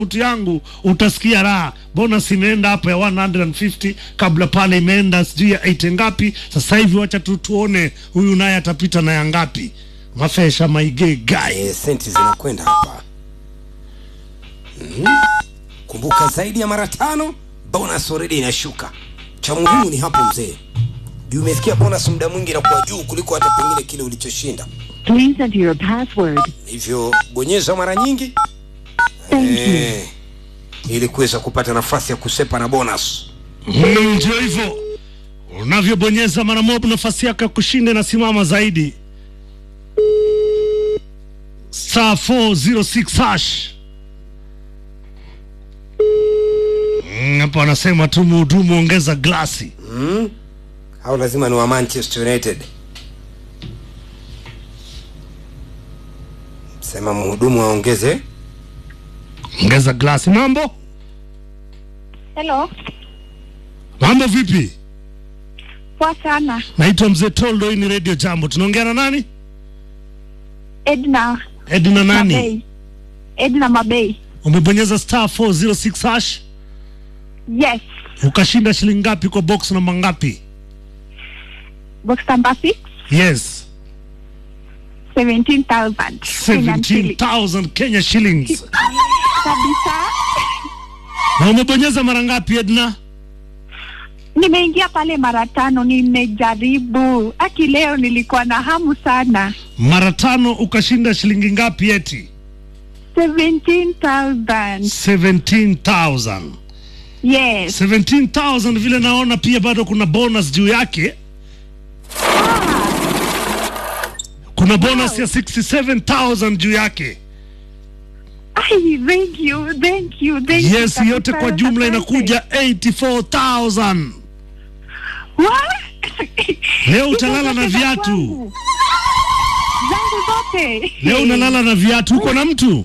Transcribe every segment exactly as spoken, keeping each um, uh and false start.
mtu yangu utasikia raha. Bonus imeenda hapo ya one hundred fifty, kabla pale imeenda sijui ya eighty ngapi. Sasa hivi wacha tu tuone huyu naye atapita na ya ngapi. Mafesha maige guy. Eh, senti zinakwenda hapa. Mm. Kumbuka zaidi ya mara tano bonus already inashuka. Cha muhimu ni hapo mzee. Juu umesikia bonus muda mwingi na kwa juu kuliko hata pengine kile ulichoshinda. Please enter your password. Hivyo bonyeza mara nyingi. Thank eh, you. Ili kuweza kupata nafasi ya kusepa na bonus. Mm, ndio hivyo. Unavyobonyeza mara moja nafasi yako ya kushinda na simama zaidi. Star four zero six hash. Hapo anasema tu mhudumu ongeza glasi. Mm. Au lazima ni wa Manchester United. Sema mhudumu aongeze. Ongeza glasi. Mambo? Hello. Mambo vipi? Poa sana. Naitwa Mzee Toldo, hii ni Radio Jambo. Tunaongea na nani? Edna. Edna nani? Mabei. Edna Mabei. Umebonyeza star four zero six hash? Yes. Ukashinda shilingi ngapi kwa box namba ngapi? Box number six. Yes. seventeen thousand. seventeen thousand Kenya shillings. Kabisa. Na umebonyeza mara ngapi Edna? Nimeingia pale mara tano, nimejaribu. Aki leo nilikuwa na hamu sana. Mara tano ukashinda shilingi ngapi eti? seventeen thousand. seventeen thousand. Yes. seventeen thousand vile naona pia bado kuna bonus juu yake. Ah. Kuna bonus Wow. ya sixty-seven thousand juu yake. Ay, thank you, thank you, thank you. Yes, yote kwa jumla inakuja eighty-four thousand. What? Leo utalala na viatu. Zangu zote. Leo unalala na viatu. Uko na mtu?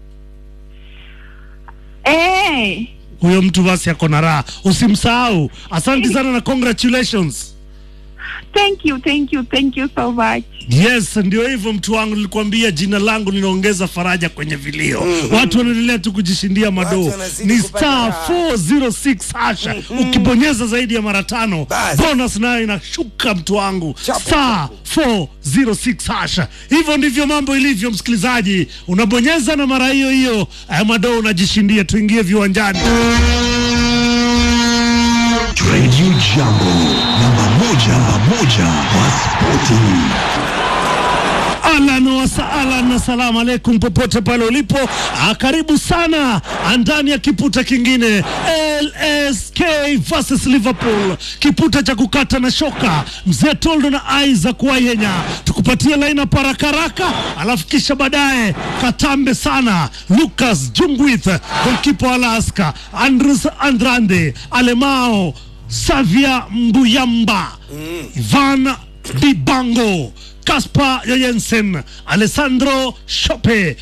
Eh. Huyo mtu basi ako na raha. Usimsahau. Asante sana na congratulations. Thank you, thank you, thank you so much. Yes, ndio hivyo mtu wangu, nilikwambia jina langu linaongeza faraja kwenye vilio. Mm-hmm. Watu wanaendelea tu kujishindia madoo. Ni star four zero six hasha. Mm-hmm. Ukibonyeza zaidi ya mara tano, bonus nayo inashuka mtu wangu. Chapo, star four zero six hasha. Hivyo ndivyo mambo ilivyo msikilizaji. Unabonyeza na mara hiyo hiyo, madoo unajishindia. Tuingie viwanjani. Radio Jambo, namba moja, namba moja wa spoti. Alan wa saalan na salamu alaikum popote pale ulipo. Ah, karibu sana ndani ya kiputa kingine, L S K versus Liverpool, kiputa cha kukata na shoka. Mzee Toldo na Isaac Wayenya tukupatia line parakaraka, alafu kisha baadaye katambe sana Lucas Jungwith, goalkeeper wa Alaska, Andres Andrade, Alemao, Savia Mbuyamba, mm. Ivan Dibango, Kasper Jensen, Alessandro Chope,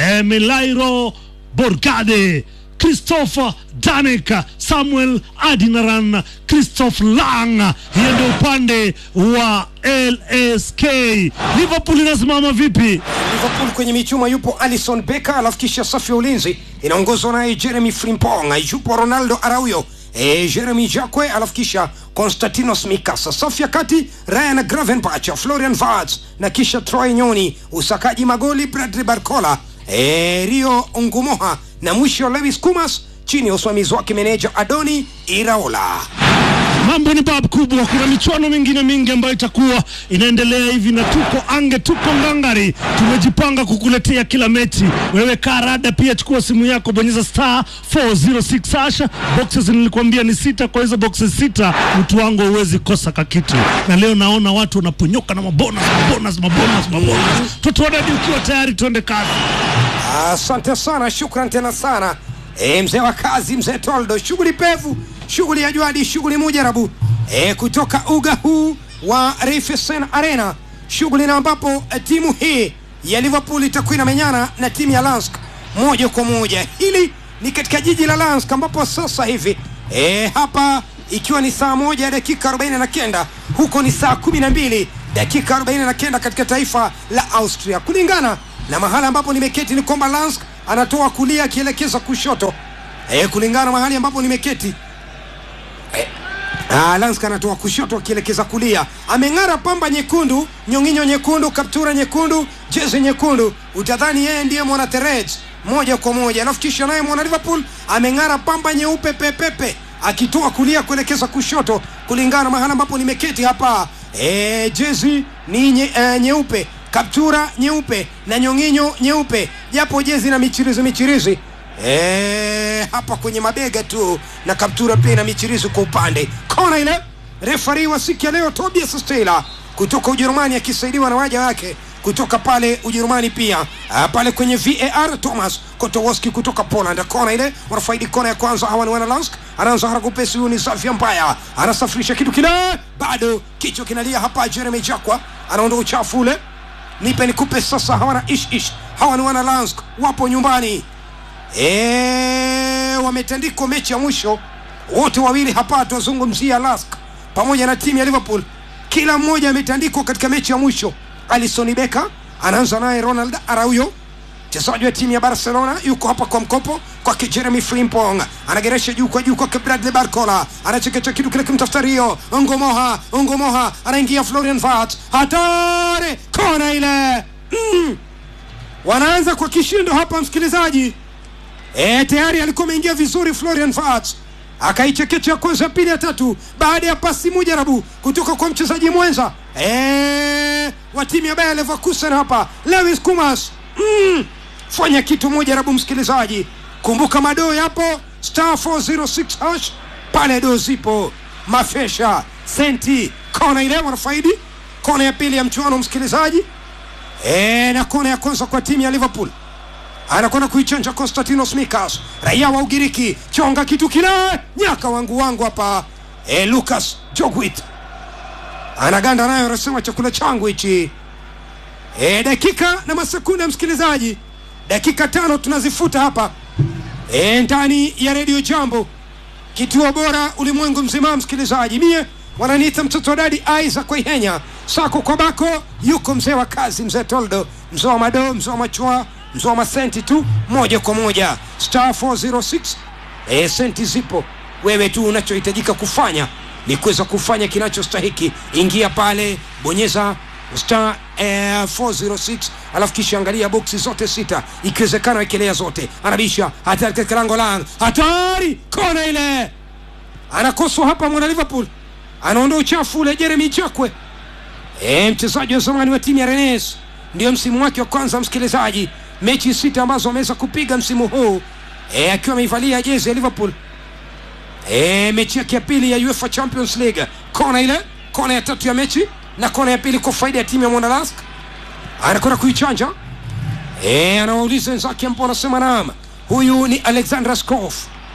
Emilairo Borgade, Christopher Danek, Samuel Adinaran, Christoph Lang. Hiyo ndio upande wa L S K. Liverpool inasimama vipi? Liverpool kwenye michuma yupo Alisson Becker, alafu kisha safu ya ulinzi inaongozwa na Jeremy Frimpong, yupo Ronaldo Araujo, E, Jeremy Jacque, alafu kisha Konstantinos Mikasa. Safu ya kati Ryan Gravenberch, Florian Wirtz na kisha Troy Nyoni. Usakaji magoli Bradley Barcola, e, Rio Ngumoha na mwisho Lewis Kumas, chini ya usimamizi wake meneja Adoni Iraola. Mambo ni babu kubwa. Kuna michuano mingine mingi ambayo itakuwa inaendelea hivi na tuko ange, tuko ngangari. Tumejipanga kukuletea kila mechi. Wewe karada pia, chukua simu yako, bonyeza star four zero six hasha. Boxes nilikwambia ni sita, kwa hizo boxes sita mtu wangu huwezi kosa kakitu. Na leo naona watu wanaponyoka na mabonus, mabonus, mabonus, mabonus. Tutuone ukiwa tayari, tuende kazi. Asante sana, shukran tena sana. E, mzee wa kazi, Mzee Toldo, shughuli pevu, shughuli ya juadi, shughuli mujarabu. E, kutoka uga huu wa Rifesen Arena, shughuli na ambapo e, timu hii ya Liverpool itakuwa inamenyana na timu ya Lansk moja kwa moja. Hili ni katika jiji la Lansk ambapo sasa hivi e, hapa ikiwa ni saa moja dakika arobaini na kenda, huko ni saa kumi na mbili dakika arobaini na kenda katika taifa la Austria. Kulingana na mahala ambapo nimeketi ni kwamba Lansk anatoa kulia akielekeza kushoto, e, kulingana mahali ambapo nimeketi. e, Ah, Lanska anatoa kushoto akielekeza kulia. Ameng'ara pamba nyekundu, nyonginyo nyekundu, kaptura nyekundu, jezi nyekundu. Utadhani yeye ndiye mwana Terez moja kwa moja. Alafu kisha naye mwana Liverpool ameng'ara pamba nyeupe pepepe akitoa kulia kuelekeza kushoto kulingana mahali ambapo nimeketi hapa. Eh, jezi ni nye, uh, nyeupe, kaptura nyeupe na nyonginyo nyeupe. Japo jezi na michirizi michirizi Eh, hapa kwenye mabega tu na kaptura pia na michirizi kwa upande. Kona ile, refari wa siku ya leo Tobias Steyler kutoka Ujerumani akisaidiwa na waja wake kutoka pale Ujerumani pia. Ah, pale kwenye V A R Thomas Kotowski kutoka Poland. Kona ile, wanafaidi kona ya kwanza hawa ni Wanalansk. Anaanza haraka upesi, huyu ni Xavier Mbaya. Anasafirisha kitu kile, bado kichwa kinalia hapa. Jeremy Jakwa anaondoa uchafu ule. Nipe nikupe sasa, hawa na ish ish. Hawa ni Wanalansk, wapo nyumbani. Eee, wametandikwa mechi ya mwisho wote wawili hapa. Tuzungumzia Lask pamoja na timu ya Liverpool, kila mmoja ametandikwa katika mechi ya mwisho. Alisson Becker anaanza naye Ronald Araujo, mchezaji wa timu ya Barcelona, yuko hapa kwa mkopo kwa Jeremy Frimpong. Anageresha juu kwa juu kwa Bradley Barcola, anachekecha kitu kile kimtafuta Rio Ngomoha. Ngomoha anaingia Florian Wirtz, hatari, kona ile. mm. Wanaanza kwa kishindo hapa msikilizaji. E, tayari alikuwa ameingia vizuri Florian Wirtz, akaichekecha kwanza, pili ya tatu baada ya pasi mujarabu kutoka kwa mchezaji mwenza e, wa timu ya Bayer Leverkusen hapa Lewis Kumas. mm. Fanya kitu mujarabu msikilizaji, kumbuka madoo yapo star four zero six hash pale, do zipo mafesha senti. Kona ile wanafaidi, kona ya pili ya mchuano msikilizaji, e, na kona ya kwanza kwa timu ya Liverpool. Anakwenda kuichanja Konstantinos Mikas, raia wa Ugiriki. Chonga kitu kile, nyaka wangu wangu hapa. E, Lucas Jogwit anaganda nayo, anasema chakula changu hichi. E, dakika na masekunde msikilizaji, dakika tano tunazifuta hapa e, ndani ya Radio Jambo, kituo bora ulimwengu mzima msikilizaji. Mie wananiita mtoto wa dadi Isaac kwa Ihenya, sako kwa bako, yuko mzee wa kazi, mzee Toldo, mzee wa mado, mzee wa machua, mzee wa masenti tu, moja kwa moja star four zero six. E, senti zipo, wewe tu unachohitajika kufanya ni kuweza kufanya kinachostahiki. Ingia pale, bonyeza star eh, four zero six, alafu kisha angalia boxi zote sita, ikiwezekana wekelea zote. Anabisha, hatari katika lango lang, hatari, kona ile. Anakoswa hapa mwana Liverpool, anaondoa uchafu ule Jeremy Jakwe. E, mchezaji wa zamani wa timu ya Rennes, ndio msimu wake wa kwanza msikilizaji, mechi sita ambazo ameweza kupiga msimu huu e, akiwa ameivalia jezi ya Liverpool. E, mechi yake ya pili ya UEFA Champions League. Kona ile, kona ya tatu ya mechi na kona ya pili kwa faida ya timu ya Monalask. Anakwenda kuichanja. E, anawauliza wenzake ambao wanasema naam. Huyu ni Alexander Skov.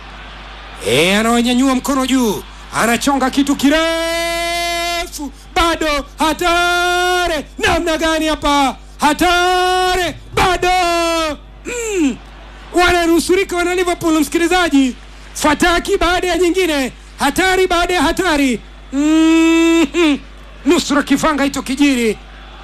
E, anawanyanyua mkono juu, anachonga kitu kirefu, bado hatari. Namna gani hapa? Hatari, bado. Mm. Wananusurika wana Liverpool msikilizaji. Fataki baada ya nyingine, hatari baada ya hatari. Mm-hmm. Nusura kifanga hicho kijiri.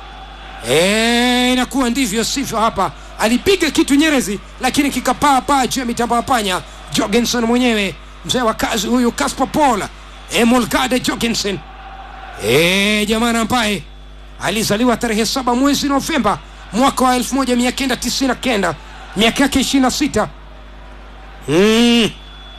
Eh, inakuwa ndivyo sivyo hapa. Alipiga kitu nyerezi lakini kikapaa paa juu ya mitambaa panya. Jorgensen mwenyewe, mzee wa kazi huyu, Kasper Paul Emolgade Jorgensen. Eh, jamaa ambaye alizaliwa tarehe saba mwezi Novemba mwaka wa elfu moja mia kenda tisini na kenda, miaka yake ishirini na sita. Mm.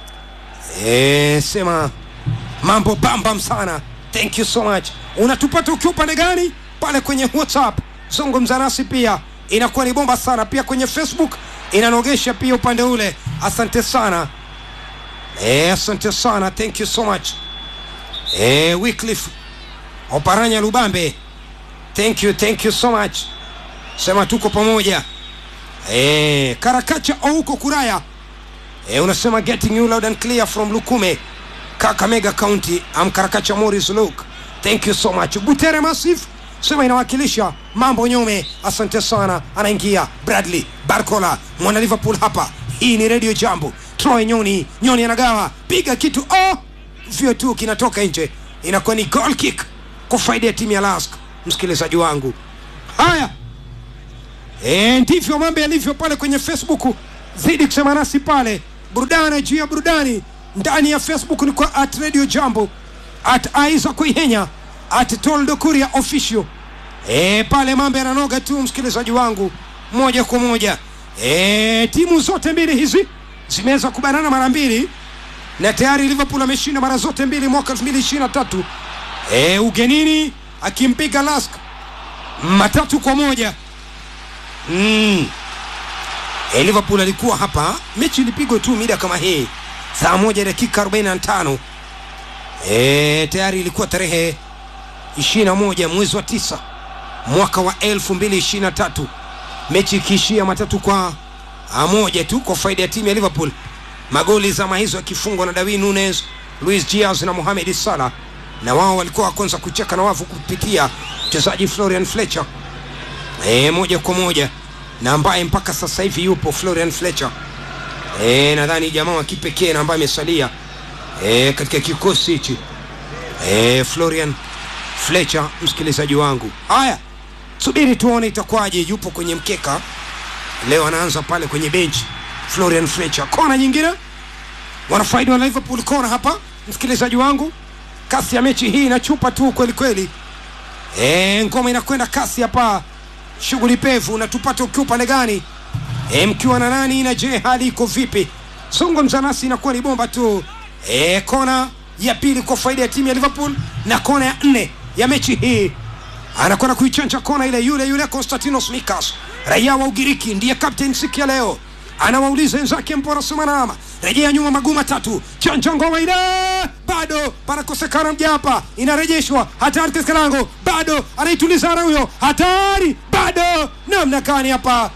Eh, sema mambo bambam sana. Thank you so much. Unatupata ukiwa pande gani? Pale kwenye WhatsApp zungumza nasi pia, inakuwa ni bomba sana. Pia kwenye Facebook inanogesha pia upande ule. Asante sana. Eh, asante sana. Thank you so much. Eh, Wycliffe Oparanya Lubambe, thank you, thank you so much. Sema tuko pamoja. Eh, Karakacha Ouko Kuraya, eh, unasema getting you loud and clear from Lukume, Kakamega County. I'm Karakacha Morris Luke, thank you so much. Butere Massive sema inawakilisha mambo nyome, asante sana. Anaingia Bradley Barcola, mwana Liverpool hapa. Hii ni Radio Jambo. Troy Nyoni, Nyoni anagawa, piga kitu, oh, vyo tu kinatoka nje. Inakuwa ni goal kick kwa faida ya timu ya Lask msikilizaji wangu. Haya, e, ndivyo mambo yalivyo pale kwenye Facebook. zidi kusema nasi pale. Burudani juu ya burudani ndani ya Facebook ni kwa at Radio Jambo, at Aiza Kuihenya, at Toldo Kuria official. E, pale mambo yananoga tu msikilizaji wangu moja kwa moja. E, timu zote mbili hizi zimeweza kubanana mara mbili na tayari Liverpool ameshinda mara zote mbili mwaka elfu mbili ishirini na tatu. E, ugenini akimpiga Lask matatu kwa moja. Mm. E, Liverpool alikuwa hapa, mechi ilipigwa tu mida kama hii saa moja dakika arobaini na tano. E, tayari ilikuwa tarehe ishirini na moja mwezi wa tisa mwaka wa elfu mbili ishirini na tatu, mechi ikiishia matatu kwa moja tu kwa faida ya timu ya Liverpool. Magoli zama hizo yakifungwa na Darwin Núñez, Luis Diaz na Mohamed Salah, na wao walikuwa kwanza kucheka na wavu kupitia mchezaji Florian Fletcher. E, moja kwa moja na ambaye mpaka sasa hivi yupo Florian Fletcher. E, nadhani jamaa wa kipekee na ambaye amesalia e, katika kikosi hichi. E, Florian Fletcher msikilizaji wangu. Haya, subiri tuone itakwaje. Yupo kwenye mkeka leo, anaanza pale kwenye bench Florian Fletcher. Kona nyingine wanafaidi wa Liverpool, kona hapa msikilizaji wangu. Kasi ya mechi hii inachupa tu kweli kweli. E, ngoma inakwenda kasi hapa. Shughuli pevu na tupate ukiwa pale gani? E, mkiwa na nani na je hali iko vipi? Songo mzanasi inakuwa ni bomba tu. E, kona ya pili kwa faida ya timu ya Liverpool na kona ya nne ya mechi hii. Anakwenda kuichanja kona ile yule yule Konstantinos Mikas, raia wa Ugiriki, ndiye captain siku ya leo. Anawauliza wenzake mpora Sumanama, rejea nyuma maguma tatu. Chanja ngoma ile, bado panakosekana mjapa, inarejeshwa hatari katika lango, bado anaituliza huyo, hatari bado. Namna gani hapa?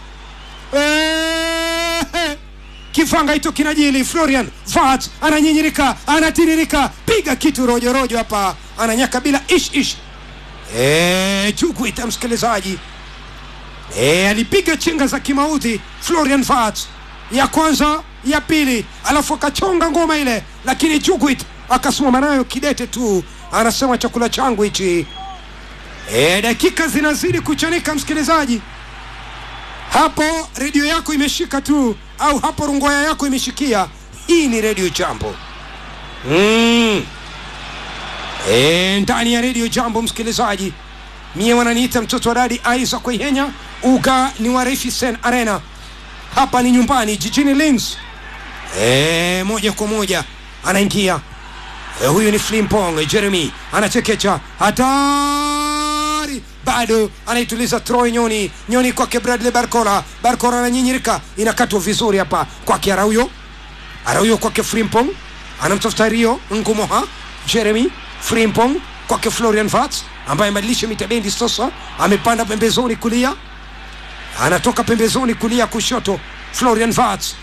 Eee, kifanga hicho kinajili. Florian Wirtz ananyinyirika, anatiririka, piga kitu rojo rojo hapa, ananyaka bila ish ish. Eh, Chukwuita msikilizaji. Eh, alipiga chenga za kimauti Florian Wirtz, ya kwanza ya pili, alafu akachonga ngoma ile, lakini Chukwuita akasimama nayo kidete tu, anasema chakula changu hichi. Eh, dakika zinazidi kuchanika msikilizaji. Hapo redio yako imeshika tu, au hapo rungoya yako imeshikia. Hii ni Radio Jambo. Mm. Eh, ndani ya Radio Jambo msikilizaji. Mie wananiita mtoto wa dadi Aiza Kuihenya. Uga ni wa Rifisen Arena. Hapa ni nyumbani jijini Linz. Eh, moja kwa moja anaingia. Eh, huyu ni Frimpong. Jeremy anachekecha, hatari, bado anaituliza Troy Nyoni. Nyoni kwake Bradley Barcola. Barcola ananyinyirika, inakatwa vizuri hapa kwake Araujo. Araujo kwake Frimpong, anamtafuta Rio Ngumoha. Jeremy Frimpong kwake Florian Wirtz ambaye amebadilisha mitabendi sasa, amepanda pembezoni kulia, anatoka pembezoni kulia kushoto Florian Wirtz.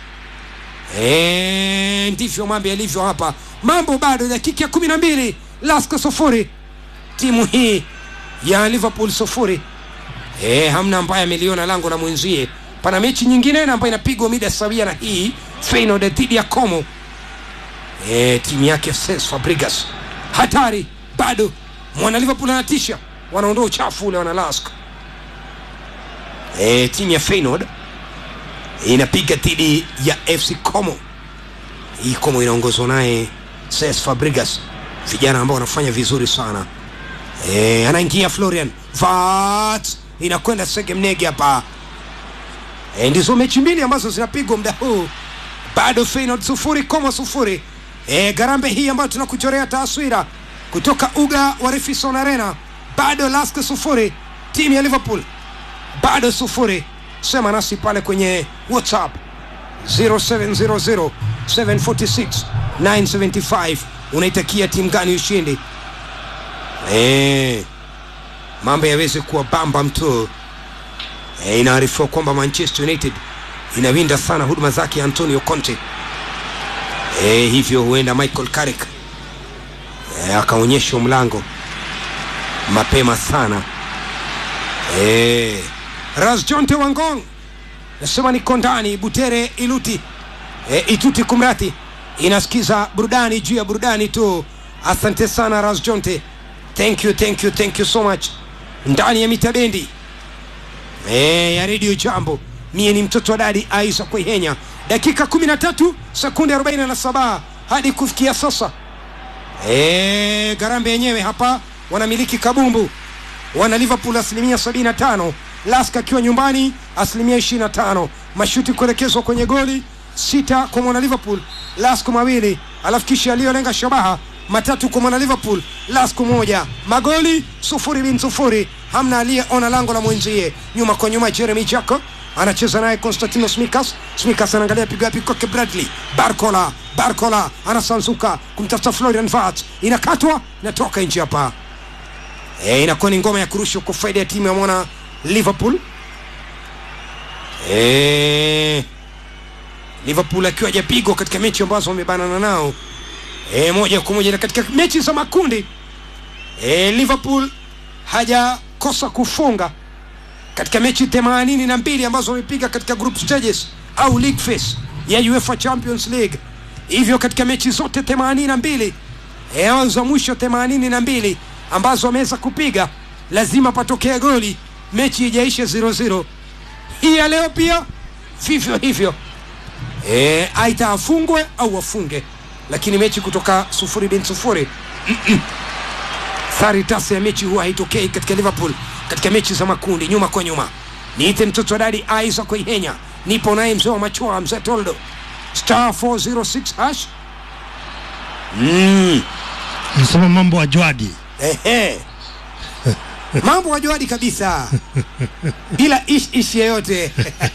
Eh, ndivyo mambo yalivyo hapa. Mambo bado, dakika ya kumi na mbili, Lask sufuri, timu hii ya Liverpool sufuri. Eh, hamna ambaye ameliona lango la mwenzie. Pana mechi nyingine na ambayo inapigwa mida sawia na hii, Feyenoord dhidi ya Como. Eh, timu yake Cesc Fabregas. Hatari bado, mwana Liverpool anatisha, wanaondoa uchafu ule wana Lask. Eh, timu ya Feyenoord inapiga dhidi ya F C Como. Hii Como inaongozwa naye Cesc Fabregas, vijana ambao wanafanya vizuri sana. Eh, anaingia Florian Wirtz, inakwenda Segemnegi hapa. Eh, ndizo mechi mbili ambazo zinapigwa muda huu. Bado Feyenoord sufuri, Como sufuri. Eh, garambe hii ambayo tunakuchorea taswira kutoka uga wa Rifisen Arena. Bado Lask sufuri, timu ya Liverpool bado sufuri. Sema nasi pale kwenye WhatsApp zero seven zero zero seven four six nine seven five. Unaitakia timu gani ushindi? Eh, mambo yaweze kuwa bamba mtu. Eh, inaarifiwa kwamba Manchester United inawinda sana huduma zake Antonio Conte. Eh, hivyo huenda Michael Carrick eh, akaonyesha mlango mapema sana. Eh, Ras Jonte Wangong nasema niko ndani. Butere Iluti eh, Ituti kumrati inasikiza burudani juu ya burudani tu. Asante sana Ras Jonte, thank you thank you thank you so much. Ndani ya mitabendi eh, ya Radio Jambo. Mie ni mtoto wa dadi Aiza Kuihenya. dakika kumi na tatu sekunde arobaini na saba hadi kufikia sasa. Eh, Garambe yenyewe hapa wanamiliki kabumbu. Wana Liverpool asilimia sabini na tano, Lask akiwa nyumbani asilimia ishirini na tano. Mashuti kuelekezwa kwenye goli sita kwa mwana Liverpool, Lask mawili, alafu kisha aliyolenga shabaha matatu kwa mwana Liverpool, Lask moja. Magoli sufuri bin sufuri, hamna aliyeona lango la mwenzie. Nyuma kwa nyuma Jeremy Jacob anacheza naye Konstantinos Smikas. Smikas anaangalia pigo yapi kwa Bradley Barcola. Barcola anasanzuka kumtafuta Florian Wirtz, inakatwa, inatoka nje hapa. Eh, inakuwa ni ngoma ya kurusha kwa faida ya timu ya mwana Liverpool. Eh, Liverpool akiwa hajapigwa katika mechi ambazo wamebanana nao. Eh, moja kwa moja katika mechi za makundi. Eh, Liverpool hajakosa kufunga katika mechi themanini na mbili ambazo wamepiga katika group stages au league phase ya UEFA Champions League. Hivyo katika mechi zote themanini na mbili, eh, za mwisho themanini na mbili ambazo wameweza kupiga, lazima patokee goli, mechi ijaishe zero zero. Hii ya leo pia vivyo hivyo. Eh, aita afungwe au wafunge, lakini mechi kutoka sufuri bin sufuri sari tasa ya mechi huwa haitokei katika Liverpool katika mechi za makundi. Nyuma kwa nyuma niite mtoto dadi Aiza kwa Ihenya, nipo naye mzee wa machua mzee Toldo star four oh six hash. Mm. Nisema mambo wa Jwadi. Ehe. Mambo wa Jwadi kabisa. Bila ish ish yoyote.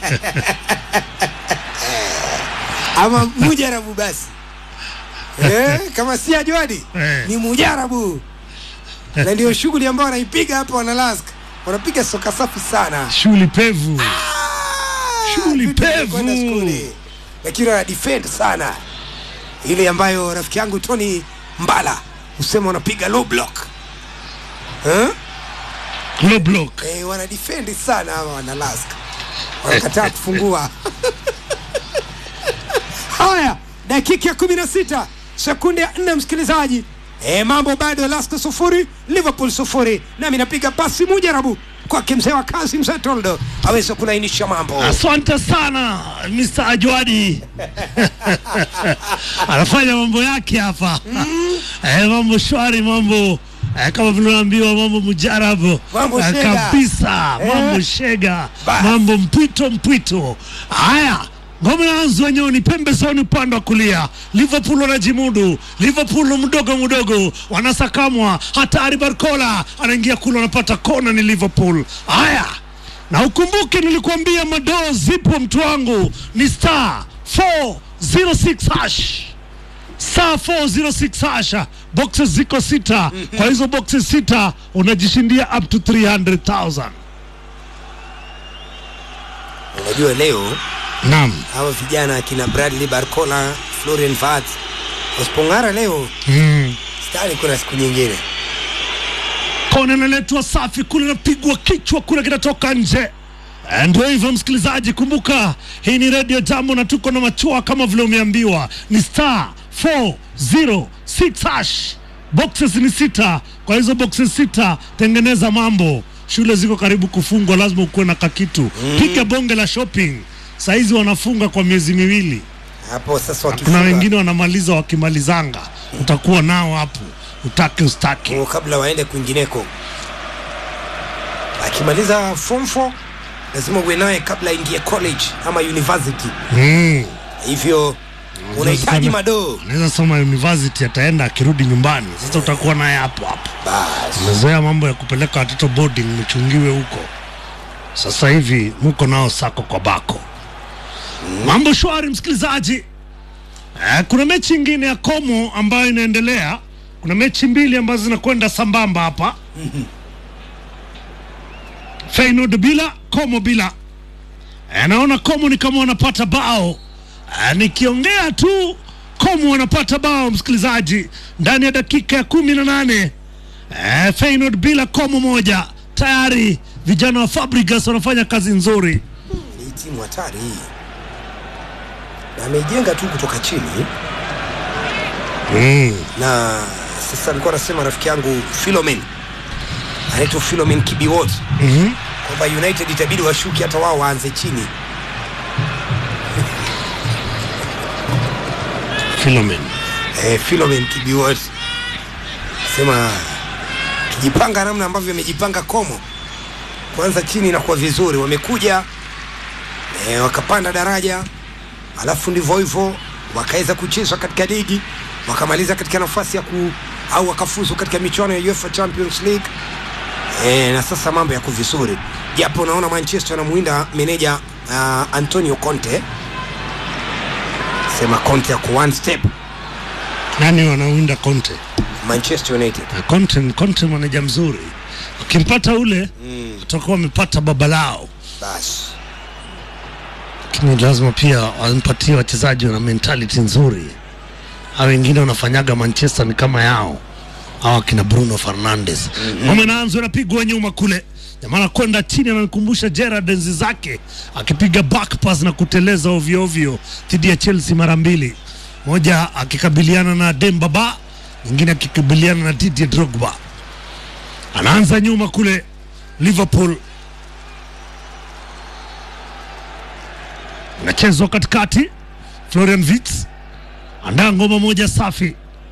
Ama mujarabu basi. Eh, kama si Jwadi ni mujarabu. Na ndio shughuli ambayo anaipiga hapa wana Lask. Wanapiga soka safi sana. Shughuli pevu. Ah, shughuli pevu. Lakini ana defend sana. Ile ambayo rafiki yangu Tony Mbala usema wanapiga low block. Eh? Low block. Eh, wana defend sana hawa wana Lask. Wanakataa kufungua. Haya, dakika ya kumi na sita sekunde ya nne msikilizaji. Eh, mambo bado, Lask sufuri Liverpool sufuri. Nami napiga pasi mujarabu kwa mzee wa kazi mzee Toldo aweze kulainisha mambo. Asante sana mister Ajwadi. Anafanya mambo yake hapa. Mm. Eh, mambo shwari, mambo eh, kama vile unaambiwa mambo mujarabu. Mambo eh, kabisa, eh. Mambo shega, Bas. Mambo mpito mpito. Haya, ngome naanzo wenyewe ni pembe zoni upande wa kulia. Liverpool wanajimudu. Liverpool mdogo mdogo wanasakamwa. Hatari Barcola anaingia kule, anapata kona, ni Liverpool. Haya, na ukumbuke nilikuambia madoo zipo mtu wangu, ni star four oh six hash. Star four oh six hash. Boxes ziko sita. Mm-hmm. Kwa hizo boxes sita unajishindia up to three hundred thousand. Unajua leo naam, hawa vijana kina Bradley Barcola, Florian Wirtz wasipongara leo, mm. stari kuna siku nyingine. Kona naletwa safi kule, napigwa kichwa kule, kinatoka nje. Ndio hivyo msikilizaji, kumbuka hii ni Radio Jambo na tuko na machua kama vile umeambiwa. Ni star four oh six hash. Boxes ni sita. Kwa hizo boxes sita tengeneza mambo. Shule ziko karibu kufungwa, lazima ukuwe na kakitu. Mm. Piga bonge la shopping. Saizi wanafunga kwa miezi miwili. Hapo sasa wakifunga, kuna wengine wanamaliza wakimalizanga. Utakuwa nao hapo, utake ustaki. O, kabla waende kwingineko. Akimaliza form four lazima uwe naye kabla ingie college ama university. Mm. Hivyo unahitaji madoo. Anaweza soma university, ataenda akirudi nyumbani. Sasa utakuwa naye hapo hapo. Bas. Umezoea mambo ya kupeleka watoto boarding mchungiwe huko. Sasa hivi mko nao sako kwa bako. Mm. Mambo shwari msikilizaji. Eh, kuna mechi nyingine ya Como ambayo inaendelea. Kuna mechi mbili ambazo zinakwenda sambamba hapa. Mhm. Feyenoord bila, Como bila. Eh, naona Como ni kama wanapata bao. Eh, nikiongea tu Como wanapata bao msikilizaji ndani ya dakika ya kumi na nane. Eh, Feyenoord bila, Como moja. Tayari vijana wa Fabregas wanafanya kazi nzuri. Hii timu hatari hii. Na amejenga tu kutoka chini. Mm. Na sasa nilikuwa nasema rafiki yangu Philomen, anaitwa Philomen Kibiwot. Mhm. Kwamba United itabidi washuki hata wao waanze chini. Philomen. Eh, Philomen Kibiwot. Sema kijipanga namna ambavyo amejipanga Como. Kwanza chini na kwa vizuri wamekuja eh, wakapanda daraja. Alafu ndivyo hivyo wakaweza kucheza katika ligi, wakamaliza katika nafasi ya ku au wakafuzu katika michuano ya UEFA Champions League. Eh, na sasa mambo yako vizuri. Japo unaona Manchester anamuinda meneja uh, Antonio Conte. Sema Conte ya one step. Nani wanawinda Conte? Manchester United. Na Conte, Conte manager mzuri. Ukimpata ule, mm. utakuwa wamepata baba lao. Basi. Lakini lazima pia wampatie wachezaji wana mentality nzuri. Hao wengine wanafanyaga Manchester ni kama yao. Hawa kina Bruno Fernandes. Mm-hmm. Wamenanzo napigwa nyuma kule. Jamaa kwenda chini ananikumbusha Gerrard enzi zake akipiga back pass na kuteleza ovyo ovyo dhidi ya Chelsea mara mbili. Moja akikabiliana na Dembaba, nyingine akikabiliana na Didier Drogba. Anaanza nyuma kule Liverpool. Anachezwa katikati Florian Wirtz. Andaa ngoma moja safi.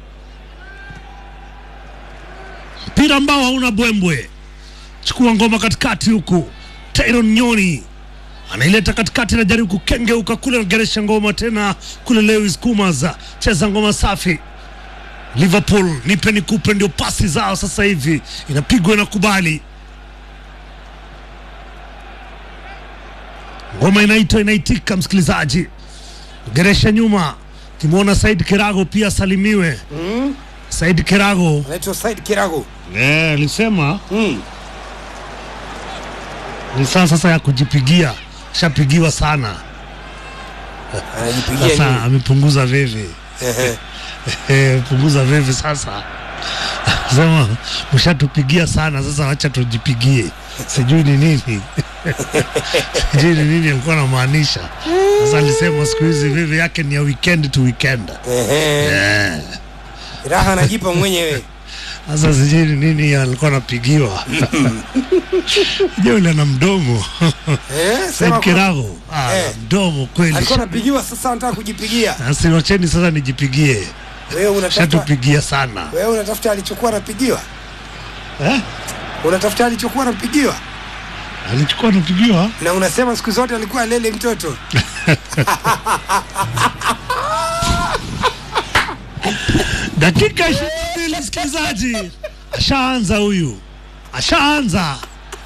Mpira ambao hauna bwembwe. Chukua ngoma katikati huku. Tyrone Nyoni anaileta katikati na jaribu kukengeuka kule na geresha ngoma tena kule Lewis Kumaza. Cheza ngoma safi. Liverpool nipe nikupe ndio pasi zao sasa hivi. Inapigwa na kubali. Ngoma inaitwa inaitika msikilizaji. Geresha nyuma. Kimuona Said Kirago pia salimiwe. Mm. Said Kirago. Anaitwa Said Kirago. Eh, alisema Mm. ni saa sasa ya kujipigia. Shapigiwa sana. Anajipigia sasa nini? amepunguza veve. Ehe. Eh, punguza veve sasa. Sema mshatupigia sana sasa acha tujipigie. Sijui ni nini. Sijui ni nini alikuwa anamaanisha. Sasa alisema siku hizi veve yake ni ya weekend to weekend. Ehe. Eh. Raha anajipa mwenyewe. Sasa sijui ni nini alikuwa anapigiwa. Yule ana mdomo. Eh, Said Kirago. Ah, eh. mdomo kweli. Alikuwa anapigiwa sasa anataka kujipigia. Sasa wacheni sasa nijipigie. Wewe unatafuta Shatupigia sana. Wewe unatafuta alichokuwa anapigiwa? Eh? Unatafuta alichokuwa anapigiwa? Alichukua anapigiwa? Na unasema siku zote alikuwa lele mtoto. Dakika ishirini na mbili msikilizaji. Ashaanza huyu. Ashaanza.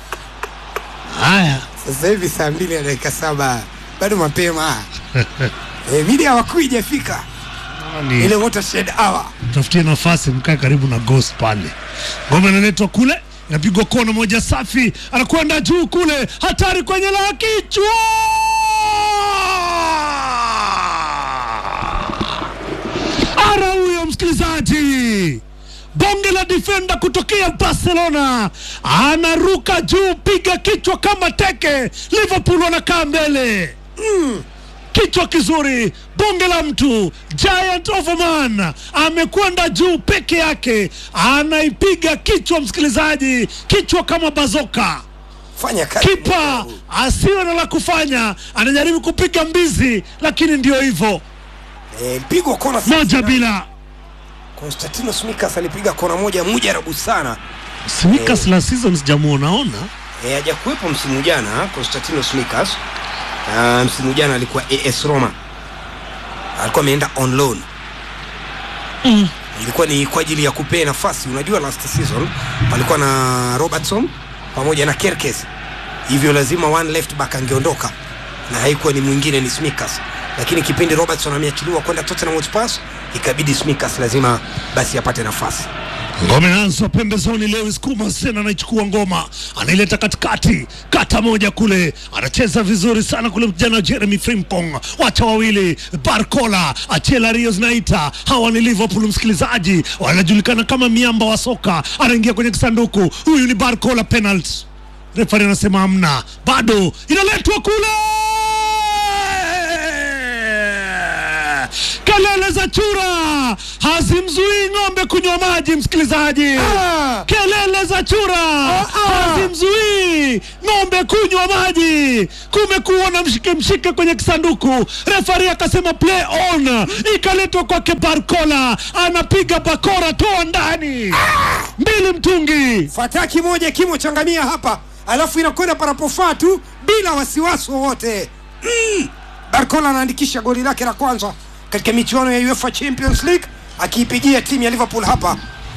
Haya. Sasa hivi saa mbili na dakika saba. Bado mapema. Eh, media hawakuja fika. Ni Ile watershed hour. tafutie nafasi mkae karibu na Ghost pale. Ngoma inaletwa kule, inapigwa kona moja safi, anakwenda juu kule, hatari kwenye la kichwa. Ara huyo msikilizaji. Bonge la defender kutokea Barcelona anaruka juu, piga kichwa kama teke. Liverpool wanakaa mbele. Mm. Kichwa kizuri, bonge la mtu, giant of a man, amekwenda juu peke yake, anaipiga kichwa msikilizaji, kichwa kama bazoka. Fanya kazi. Kipa asiwe na la kufanya, anajaribu kupiga mbizi, lakini ndio hivyo. Eh, pigo kona Moja bila. Konstantino Smikas alipiga kona moja mujarabu sana. Smikas la season sijamuona ona. Eh, hajakuwepo msimu jana Konstantino Smikas. Uh, msimu jana alikuwa A S Roma. Alikuwa ameenda on loan. Mm. Ilikuwa ni kwa ajili ya kupea nafasi. Unajua last season palikuwa na Robertson pamoja na Kerkez. Hivyo lazima one left back angeondoka. Na haikuwa ni mwingine ni Smikas. Lakini kipindi Robertson ameachiliwa kwenda Tottenham Hotspur, ikabidi Smikas lazima basi apate nafasi. Ngoma inaanza pembezoni, Lewis Kumasen anaichukua ngoma, anaileta katikati, kata moja kule, anacheza vizuri sana kule mjana Jeremy Frimpong, wacha wawili, Barcola, Achela Rios naita, hawa ni Liverpool msikilizaji, wanajulikana kama miamba wa soka, anaingia kwenye kisanduku, huyu ni Barcola, penalty. Referee anasema hamna, bado inaletwa kule. kelele za chura hazimzuii ng'ombe kunywa maji, msikilizaji. Ah. Kelele za chura ah. hazimzuii ng'ombe kunywa maji. Kumekuwa na mshike mshike kwenye kisanduku, refari akasema play on, ikaletwa kwake Barcola, anapiga bakora, toa ndani. ah. Mbili mtungi, fataki moja kimo changamia hapa, alafu inakwenda panapofaa tu bila wasiwasi wowote. mm. Barcola anaandikisha goli lake la kwanza katika michuano ya UEFA Champions League, akiipigia timu ya Liverpool hapa.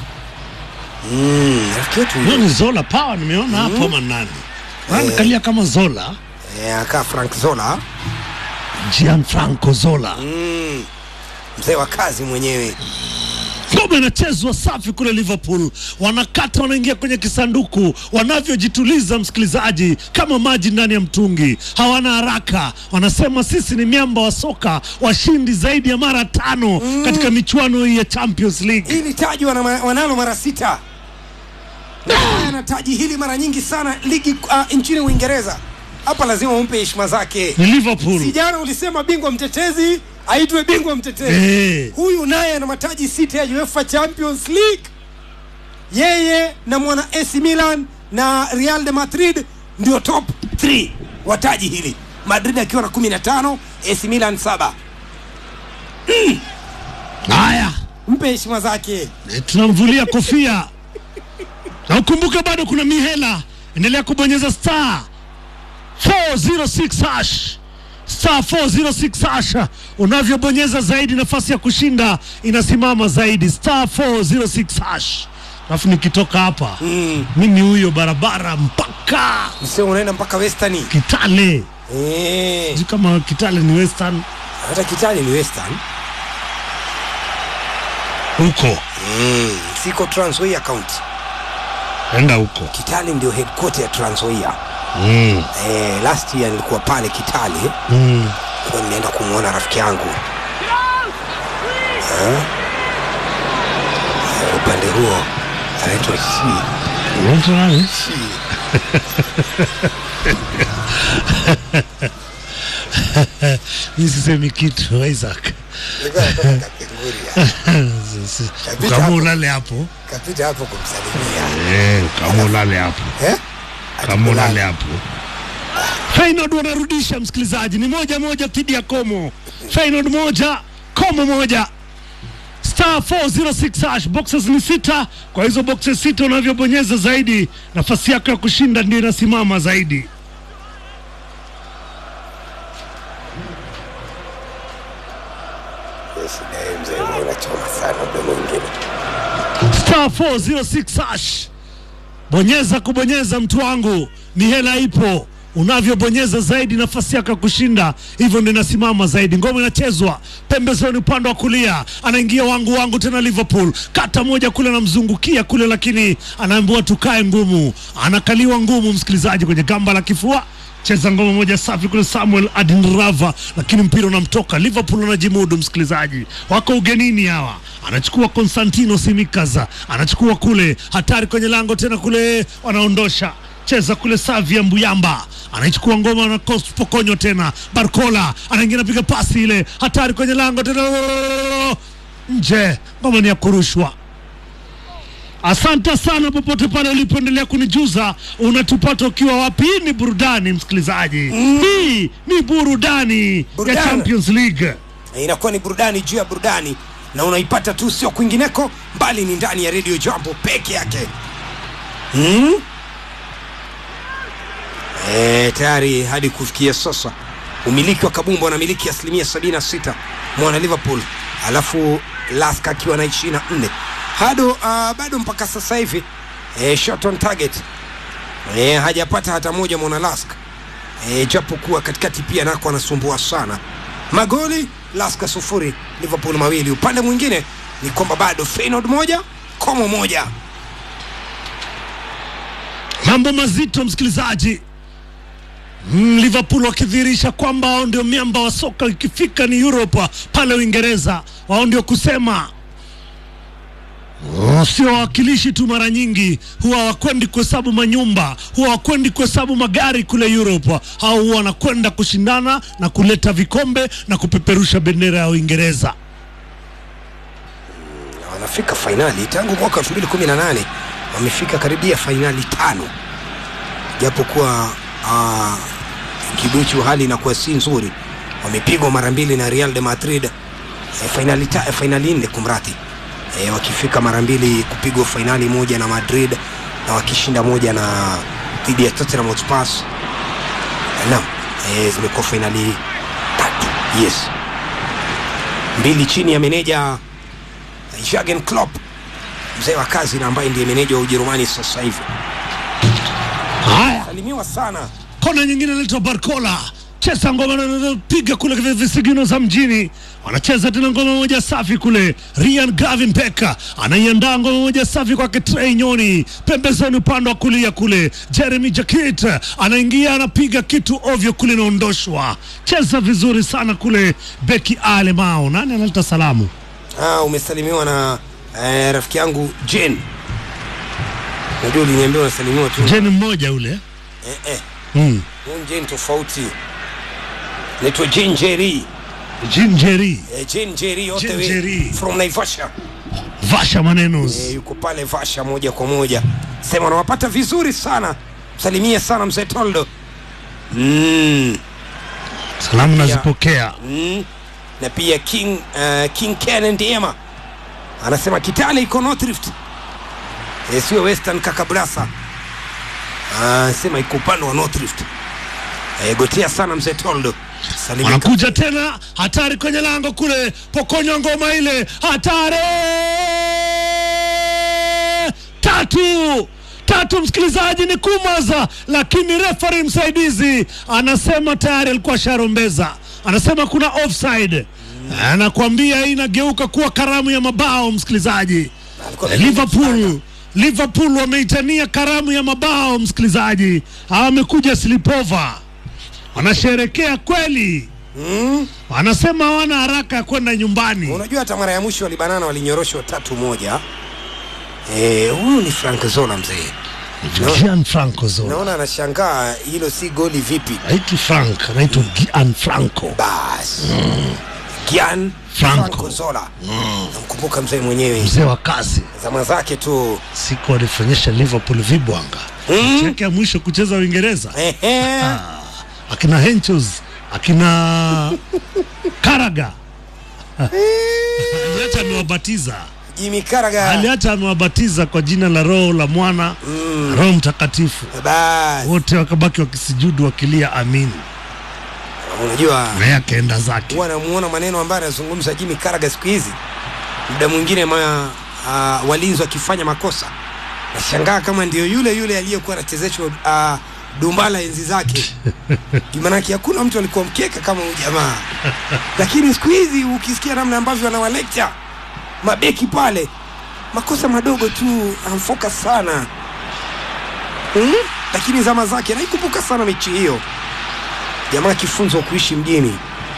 Mm, hiyo ni Zola power nimeona mm. hapo manani. Angalia eh, kama Zola. Eh, aka Frank Zola. Gianfranco Zola. Mm. Mzee wa kazi mwenyewe. Ngoma inachezwa safi kule Liverpool, wanakata wanaingia kwenye kisanduku, wanavyojituliza msikilizaji, kama maji ndani ya mtungi, hawana haraka. Wanasema sisi ni miamba wa soka, washindi zaidi ya mara tano mm. katika michuano hii ya Champions League. Hili taji wana, wanalo mara sita. Na ana taji hili mara nyingi sana ligi uh, nchini Uingereza. Hapa lazima umpe heshima zake. Ni Liverpool. Sijana ulisema bingwa mtetezi aitwe bingwa mtetezi. Hey. Huyu naye ana mataji sita ya UEFA Champions League. Yeye na mwana A C Milan na Real de Madrid ndio top three wa taji hili. Madrid akiwa na kumi na tano, A C Milan saba. Mm. Haya, mpe heshima zake. E, tunamvulia kofia. Na ukumbuke bado kuna mihela. Endelea kubonyeza star four oh six hash. Star four oh six hash. Unavyobonyeza zaidi nafasi ya kushinda inasimama zaidi. Star four oh six hash. Alafu nikitoka hapa mm. mimi huyo barabara mpaka msio unaenda mpaka Western Kitale. Eh. Sio kama Kitale ni Western. Hata Kitale ni Western. Huko. Mm. Siko Trans Nzoia County. Enda huko. Kitale ndio headquarter ya Trans Nzoia. Mm. Eh, last year nilikuwa pale Kitale. Mm. Kwa nimeenda kumuona rafiki yangu. Eh? Upande huo anaitwa Shi. Unaitwa nani? Shi. Mimi sisemi kitu, Isaac. Kama ulale hapo. Kapita hapo kumsalimia. Eh, kama ulale hapo. Eh? Kama ulale hapo. Feyenoord wanarudisha msikilizaji, ni moja moja dhidi ya Como. Feyenoord moja, Como moja. Star four oh six hash, boxes ni sita. Kwa hizo boxes sita unavyobonyeza zaidi, nafasi yako ya kushinda ndio inasimama zaidi. Star four oh six hash. Bonyeza kubonyeza mtu wangu, ni hela ipo. Unavyobonyeza zaidi nafasi yako kushinda, hivyo ndio inasimama zaidi. Ngoma inachezwa pembezoni upande wa kulia, anaingia wangu wangu tena Liverpool. Kata moja kule anamzungukia kule, lakini anaambiwa tukae ngumu. Anakaliwa ngumu msikilizaji kwenye gamba la kifua. Cheza ngoma moja safi kule Samuel Adinrava, lakini mpira unamtoka. Liverpool anajimudu msikilizaji. Wako ugenini hawa. Anachukua Constantino Simikaza, anachukua kule, hatari kwenye lango tena kule, wanaondosha. Cheza kule Savia Mbuyamba, anaichukua ngoma na Cost Pokonyo tena. Barcola anaingia napiga pasi ile, hatari kwenye lango tena, nje. Ngoma ni ya kurushwa. Asante sana popote pale ulipoendelea kunijuza unatupata ukiwa wapi. Hii ni burudani msikilizaji. Mm. Hii ni burudani, burudani ya Champions League. Inakuwa ni burudani juu ya burudani, na unaipata tu sio kwingineko bali ni ndani ya Radio Jambo peke yake. Mm? Eh, tayari hadi kufikia sasa umiliki wa kabumbu anamiliki asilimia sabini na sita mwana Liverpool, alafu Lask akiwa na ishirini na nne. Hado uh, bado mpaka sasa hivi eh, shot on target eh, hajapata hata moja mwana Lask eh, japo kuwa katikati pia nako anasumbua sana. Magoli Lask sufuri, Liverpool mawili. Upande mwingine ni kwamba bado Feyenoord moja, Como moja. Mambo mazito msikilizaji. Mm, Liverpool wakidhihirisha kwamba wao ndio miamba wa soka ikifika ni Europa pale Uingereza. Wao ndio kusema oh, sio wakilishi tu, mara nyingi huwa wakwendi kuhesabu manyumba, huwa wakwendi kuhesabu magari kule Europa. Hao huwa wanakwenda kushindana na kuleta vikombe na kupeperusha bendera ya Uingereza. wanafika fainali tangu mwaka elfu mbili kumi na nane, wamefika karibia fainali tano, japokuwa uh, kiduchu hali inakuwa si nzuri. Wamepigwa mara mbili na Real de Madrid, e, fainali ta, e, fainali nne kumrati, e, wakifika mara mbili kupigwa fainali moja na Madrid na wakishinda moja na dhidi ya Tottenham Hotspur. E, naam, e, zimekuwa fainali tatu, yes, mbili chini ya meneja Jurgen Klopp, mzee wa kazi na ambaye ndiye meneja wa Ujerumani sasa hivi. Haya, salimiwa sana. kona nyingine inaitwa Barcola, cheza ngoma na piga kule visigino za mjini. Wanacheza tena ngoma moja safi kule. Ryan Gavin Becker anaiandaa ngoma moja safi kwa Trey Nyoni, pembezoni upande wa kulia kule. Jeremy Jakit anaingia anapiga kitu ovyo kule, naondoshwa. Cheza vizuri sana kule beki Alemao. Nani analeta salamu? Ah, umesalimiwa na eh, rafiki yangu Jen. Unajua uliniambia unasalimiwa tu Jen mmoja ule. Eh eh. Mm. Huyu Jen tofauti. Naitwa Jen Jerry. Jen Jerry. Eh, Jen Jerry yote Jen we Jerry. from Naivasha. Vasha Manenos. Eh, yuko pale Vasha moja kwa moja. Sema unawapata vizuri sana. Salimia sana mzee Toldo. Mm. Salamu nazipokea. Mm. Na pia King uh, King Ken Ndiema anasema Kitale iko North Rift, e, sio Western Kakabrasa. Anasema iko upande wa North Rift. E, gotea sana mzee Toldo. Wanakuja tena, hatari kwenye lango kule, pokonya ngoma ile, hatari tatu tatu, msikilizaji, ni kumaza, lakini referee msaidizi anasema tayari alikuwa sharombeza, anasema kuna offside. Anakuambia hii inageuka kuwa karamu ya mabao, msikilizaji. Liverpool Liverpool wameitania karamu ya mabao, msikilizaji. Wamekuja slipova, wanasherekea kweli. Mm. Wanasema hawana haraka ya kwenda nyumbani. Unajua hata mara ya mwisho walibanana, walinyoroshwa tatu moja. Eh, huyu ni Frank Zola mzee. Gian Franco Zola. Naona anashangaa hilo si goli vipi. Haiti Frank, anaitwa Gian Franco. Bas. Mm. Gian Franco, Franco Zola. Mm. Namkumbuka mzee mwenyewe. Mzee wa kazi. Zama zake tu. Siku alifanyisha Liverpool vibwanga. Mm. Cheke ya mwisho kucheza Uingereza. Ehe. Ah, akina Henchos, akina Karaga. Aliacha amewabatiza. Jimmy Karaga. Aliacha amewabatiza kwa jina la Roho la Mwana, mm. Roho Mtakatifu. Bas. Wote wakabaki wakisijudu wakilia amin. Unajua na akaenda zake. Huwa namuona maneno ambayo anazungumza Jimmy Karaga siku hizi. Muda mwingine ma uh, walinzi wakifanya makosa, nashangaa kama ndio yule yule aliyekuwa anachezeshwa uh, Dumbala enzi zake. Maanake hakuna mtu alikuwa mkeka kama huyu jamaa. Lakini siku hizi ukisikia namna ambavyo anawalecture mabeki pale, makosa madogo tu amfocus sana. Hmm? Lakini zama zake naikumbuka sana mechi hiyo. Jamaa kifunzo kuishi mjini.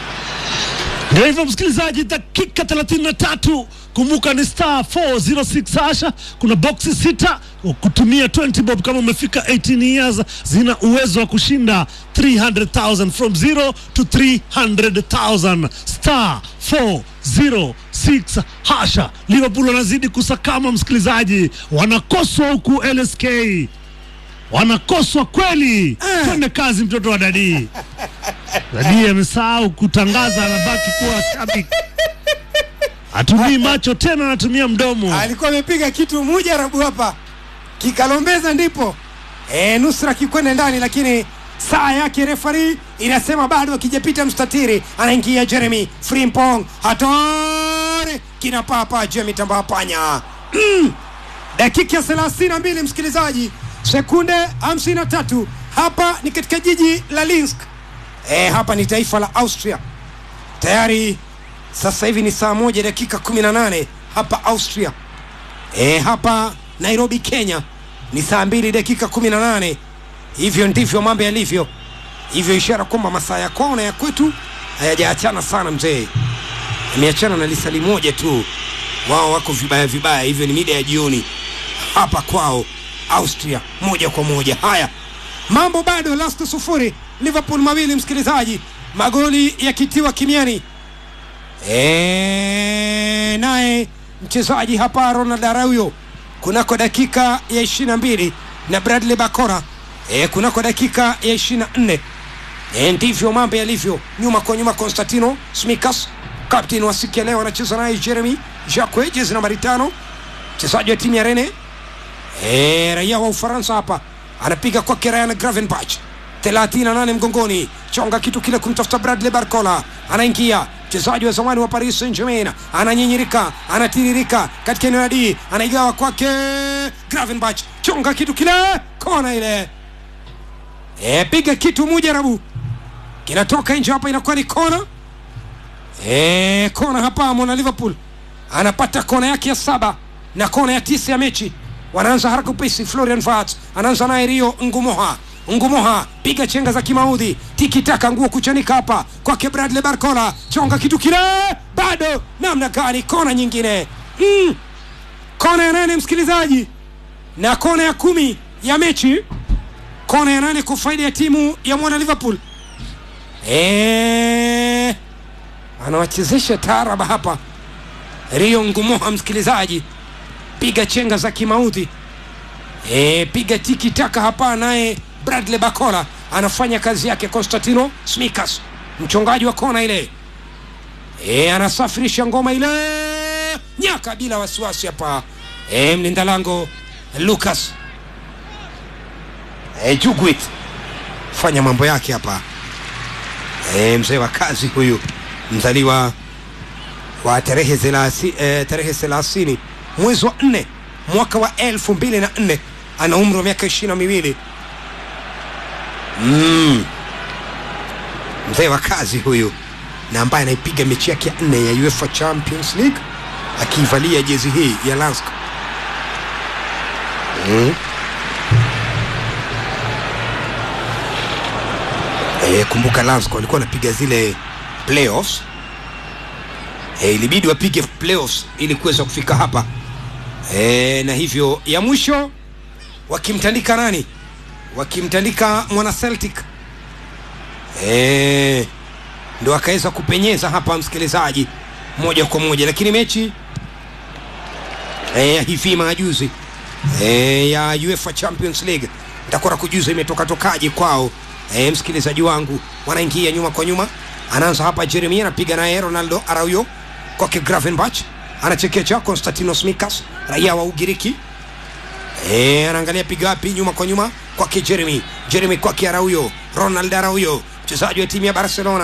Ndio hivyo msikilizaji, dakika thelathini na tatu. Kumbuka ni star nne zero sita hasha. Kuna boxi sita, kutumia twenty bob kama umefika eighteen years, zina uwezo wa kushinda three hundred thousand, from zero to three hundred thousand. Star nne zero sita hasha. Liverpool wanazidi kusakama msikilizaji, wanakoswa huku L S K wanakoswa kweli. uh. Twende kazi mtoto wa Dadi. Dadi amesahau kutangaza, anabaki kuwa shabiki. Atumii macho tena, anatumia mdomo. Alikuwa amepiga kitu mujarabu hapa, kikalombeza ndipo e, nusra kikwenda ndani, lakini saa yake referee inasema bado akijapita mstatiri. Anaingia Jeremy Frimpong, hatari kinapapa Jeremy Tambapanya. mm. Dakika thelathini na mbili msikilizaji, sekunde hamsini na tatu. Hapa ni katika jiji la Linsk. E, hapa ni taifa la Austria. Tayari sasa hivi ni saa moja dakika kumi na nane hapa Austria. E, hapa Nairobi Kenya ni saa mbili dakika kumi na nane. Hivyo ndivyo mambo yalivyo. Hivyo ishara kwamba masaa ya kwao na ya kwetu hayajaachana sana mzee. Ameachana na lisali moja tu. Wao wako vibaya vibaya, hivyo ni mida ya jioni hapa kwao Austria moja kwa moja. Haya, mambo bado last sufuri, Liverpool mawili msikilizaji, magoli yakitiwa kimiani. Eh, naye mchezaji hapa Ronald Araujo kunako dakika ya ishirini na mbili na Bradley Bakora e, kunako dakika ya ishirini na nne. E, ndivyo mambo yalivyo. Nyuma kwa nyuma Constantino Smikas, captain wa siku ya leo, anacheza naye Jeremy Jacques, jezi nambari tano, mchezaji wa timu ya Rennes, e, raia wa Ufaransa hapa, anapiga kwa Ryan Gravenberch, thelathini na nane mgongoni, chonga kitu kile kumtafuta Bradley Barcola, anaingia mchezaji wa zamani wa Paris Saint-Germain, ananyinyirika, anatiririka katika eneo la D, anaigawa kwake Gravenberch, chonga kitu kile, kona ile, e, piga kitu mujarabu, kinatoka nje hapa, inakuwa ni kona. Eh, kona hapa mwana Liverpool anapata kona yake ya saba na kona ya tisa ya mechi. Wanaanza haraka upesi. Florian Wirtz anaanza naye Rio Ngumoha. Ngumoha piga chenga za kimaudhi, tiki taka nguo kuchanika hapa kwake Bradley Barcola, chonga kitu kile, bado namna gani, kona nyingine. Mm. Kona ya nane msikilizaji, na kona ya kumi ya mechi, kona ya nane kwa faida ya timu ya mwana Liverpool. Eh, anawachezesha taaraba hapa Rio Ngumoha msikilizaji, piga chenga za kimaudhi, e, piga tiki taka hapa, naye Bradley Barcola anafanya kazi yake. Constantino Smikas, mchongaji wa kona ile, e, anasafirisha ngoma ile, nyaka bila wasiwasi hapa, e, mlinda lango Lucas e, Juguit fanya mambo yake hapa. E, mzee wa kazi huyu, mzaliwa wa tarehe thelathini eh, tarehe thelathini mwezi wa nne mwaka wa elfu mbili na nne, ana umri wa miaka ishirini na miwili. Mm. Mzee wa kazi huyu, na ambaye anaipiga mechi yake ya nne ya UEFA Champions League akivalia jezi hii ya Lansk. Mm. Eh, kumbuka Lansk walikuwa wanapiga zile playoffs. Eh, ilibidi wapige playoffs ili kuweza kufika hapa. Eh, na hivyo ya mwisho wakimtandika nani? Wakimtandika mwana Celtic. Eh, ndio akaweza kupenyeza hapa msikilizaji moja kwa moja, lakini mechi eh hivi majuzi eh ya UEFA Champions League nitakuwa kujuza imetoka tokaje kwao. Eh, msikilizaji wangu, wanaingia nyuma kwa nyuma, anaanza hapa Jeremy, anapiga naye Ronaldo Araujo kwa Gravenberch, anachekecha Constantino Smikas, raia wa Ugiriki. Eh, anaangalia piga wapi, nyuma kwa nyuma kwa Jeremy, Jeremy kwa Araujo, Ronaldo Araujo, mchezaji wa timu ya Barcelona.